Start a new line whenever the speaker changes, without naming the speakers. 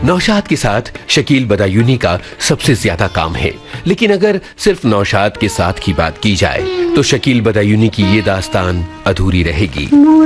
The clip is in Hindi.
नौशाद के साथ शकील बदायूनी का सबसे ज्यादा काम है, लेकिन अगर सिर्फ नौशाद के साथ की बात की जाए तो शकील बदायूनी की ये दास्तान अधूरी रहेगी।